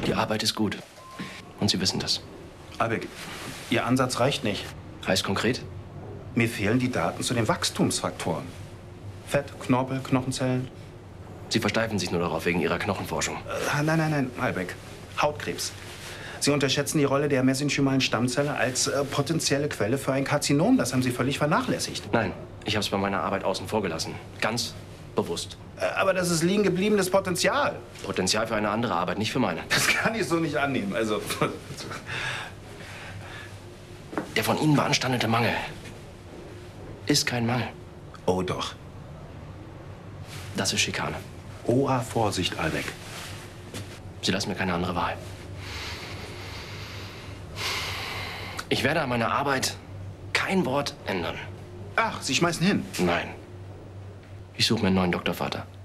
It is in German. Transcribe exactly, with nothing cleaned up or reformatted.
Die Arbeit ist gut. Und Sie wissen das. Albeck, Ihr Ansatz reicht nicht. Heißt konkret? Mir fehlen die Daten zu den Wachstumsfaktoren. Fett, Knorpel, Knochenzellen. Sie versteifen sich nur darauf wegen Ihrer Knochenforschung. Äh, nein, nein, nein, Albeck. Hautkrebs. Sie unterschätzen die Rolle der mesenchymalen Stammzelle als äh, potenzielle Quelle für ein Karzinom. Das haben Sie völlig vernachlässigt. Nein, ich habe es bei meiner Arbeit außen vor gelassen. Ganz bewusst. Äh, aber das ist liegen gebliebenes Potenzial. Potenzial für eine andere Arbeit, nicht für meine. Das kann ich so nicht annehmen. Also. Der von Ihnen beanstandete Mangel ist kein Mangel. Oh doch. Das ist Schikane. Hoher Vorsicht, Albeck. Sie lassen mir keine andere Wahl. Ich werde an meiner Arbeit kein Wort ändern. Ach, Sie schmeißen hin. Nein. Ich suche mir einen neuen Doktorvater.